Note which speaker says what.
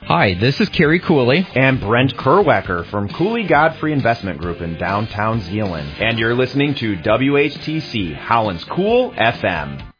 Speaker 1: Hi, this is Kerry Cooley.
Speaker 2: And Brent Kerwecker from Cooley Godfrey Investment Group in downtown Zeeland. And you're listening to WHTC, Holland's Cool FM.